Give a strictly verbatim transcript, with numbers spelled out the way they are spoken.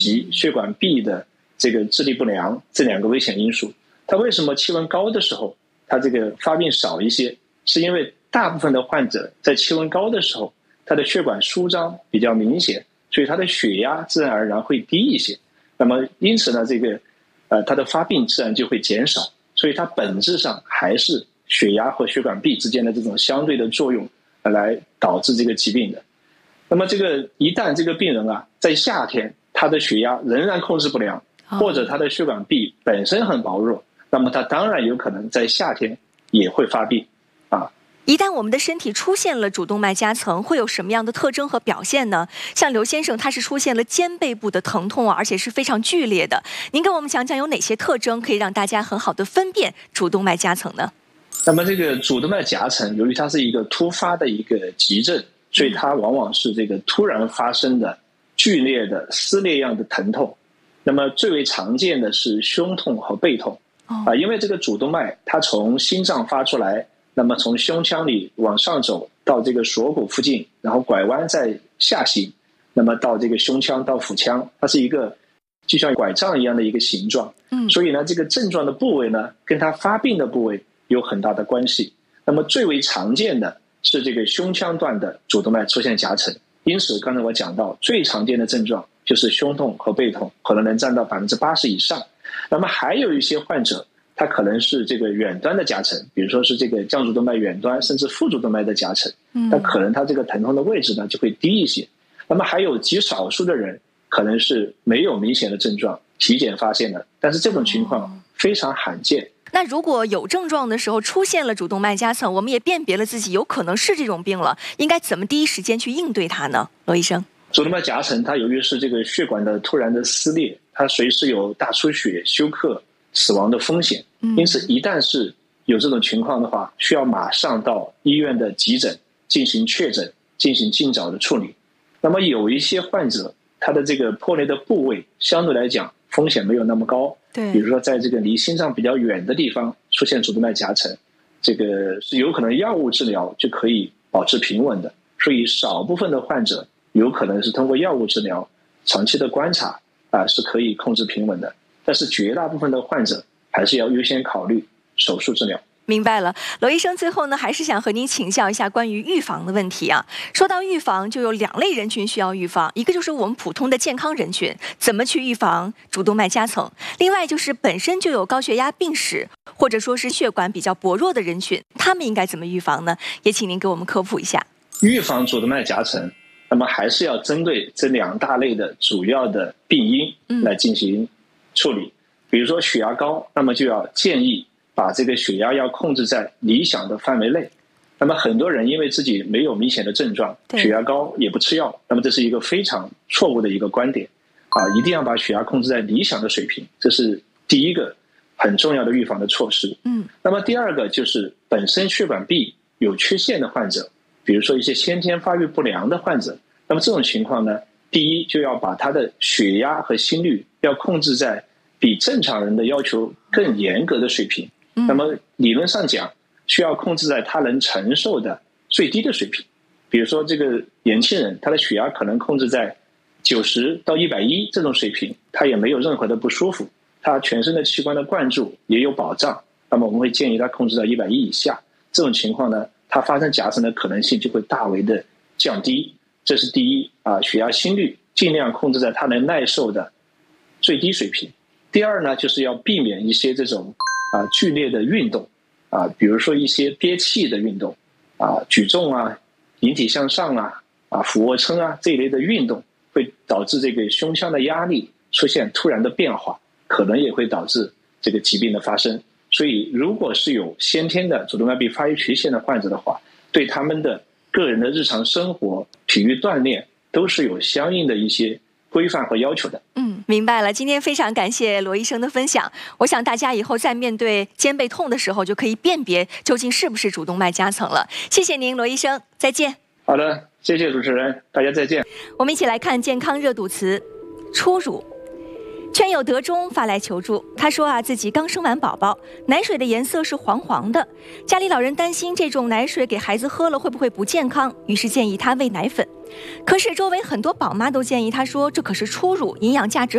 及血管壁的这个智力不良这两个危险因素。它为什么气温高的时候它这个发病少一些？是因为大部分的患者在气温高的时候，他的血管舒张比较明显，所以他的血压自然而然会低一些。那么因此呢，这个呃他的发病自然就会减少。所以它本质上还是血压和血管壁之间的这种相对的作用来导致这个疾病的。那么这个一旦这个病人啊在夏天他的血压仍然控制不良，或者他的血管壁本身很薄弱，那么他当然有可能在夏天也会发病啊。 一旦我们的身体出现了主动脉夹层，会有什么样的特征和表现呢？像刘先生他是出现了肩背部的疼痛啊，而且是非常剧烈的。您给我们讲讲有哪些特征可以让大家很好的分辨主动脉夹层呢？ 那么这个主动脉夹层由于它是一个突发的一个急症，所以它往往是这个突然发生的剧烈的撕裂样的疼痛。那么最为常见的是胸痛和背痛啊，因为这个主动脉它从心脏发出来，那么从胸腔里往上走到这个锁骨附近，然后拐弯再下行，那么到这个胸腔到腹腔，它是一个就像拐杖一样的一个形状。嗯，所以呢，这个症状的部位呢，跟它发病的部位有很大的关系。那么最为常见的是这个胸腔段的主动脉出现夹层，因此刚才我讲到最常见的症状就是胸痛和背痛，可能能占到百分之八十以上。那么还有一些患者，它可能是这个远端的夹层，比如说是这个降主动脉远端甚至副主动脉的夹层，那可能它这个疼痛的位置呢就会低一些。那么还有极少数的人可能是没有明显的症状，体检发现的，但是这种情况非常罕见。 那如果有症状的时候出现了主动脉夹层，我们也辨别了自己有可能是这种病了，应该怎么第一时间去应对它呢？罗医生， 主动脉夹层它由于是这个血管的突然的撕裂，它随时有大出血、休克、死亡的风险，因此一旦是有这种情况的话，需要马上到医院的急诊进行确诊，进行尽早的处理。那么有一些患者他的这个破裂的部位相对来讲风险没有那么高，对，比如说在这个离心脏比较远的地方出现主动脉夹层，这个是有可能药物治疗就可以保持平稳的。所以少部分的患者有可能是通过药物治疗长期的观察啊是可以控制平稳的，但是绝大部分的患者还是要优先考虑手术治疗。 明白了，罗医生，最后呢，还是想和您请教一下关于预防的问题啊。说到预防，就有两类人群需要预防，一个就是我们普通的健康人群，怎么去预防主动脉夹层；另外就是本身就有高血压病史或者说是血管比较薄弱的人群，他们应该怎么预防呢？也请您给我们科普一下。 预防主动脉夹层，那么还是要针对这两大类的主要的病因来进行处理。嗯、比如说血压高，那么就要建议把这个血压要控制在理想的范围内。那么很多人因为自己没有明显的症状，血压高也不吃药，那么这是一个非常错误的一个观点啊！一定要把血压控制在理想的水平，这是第一个很重要的预防的措施。嗯，那么第二个就是本身血管壁有缺陷的患者，比如说一些先天发育不良的患者，那么这种情况呢，第一就要把他的血压和心率要控制在比正常人的要求更严格的水平。那么理论上讲，需要控制在他能承受的最低的水平。比如说这个年轻人，他的血压可能控制在九十到一百一这种水平，他也没有任何的不舒服，他全身的器官的灌注也有保障，那么我们会建议他控制在一百一以下。这种情况呢，他发生夹层的可能性就会大为的降低。这是第一啊，血压心率尽量控制在他能耐受的最低水平。第二呢，就是要避免一些这种啊剧烈的运动啊，比如说一些憋气的运动啊，举重啊、引体向上啊、啊俯卧撑啊这一类的运动，会导致这个胸腔的压力出现突然的变化，可能也会导致这个疾病的发生。所以如果是有先天的主动脉壁发育缺陷的患者的话，对他们的个人的日常生活、体育锻炼都是有相应的一些规范和要求的。 嗯，明白了。今天非常感谢罗医生的分享。我想大家以后在面对肩背痛的时候，就可以辨别究竟是不是主动脉夹层了。谢谢您，罗医生，再见。 好的，谢谢主持人，大家再见。 我们一起来看健康热度词：初乳。圈友德中发来求助，他说啊，自己刚生完宝宝，奶水的颜色是黄黄的，家里老人担心这种奶水给孩子喝了会不会不健康，于是建议他喂奶粉。可是周围很多宝妈都建议他说，这可是初乳，营养价值